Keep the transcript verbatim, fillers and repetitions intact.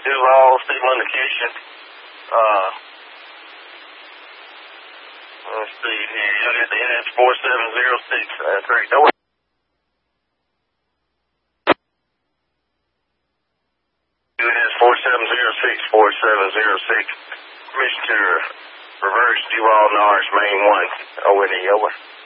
Duval, signal indication. Uh, let's see here. You'll get the N S four seven zero six. That's right. No. N S four seven zero six, four seven zero six. Permission to reverse Duval Norris, main one. Over and over.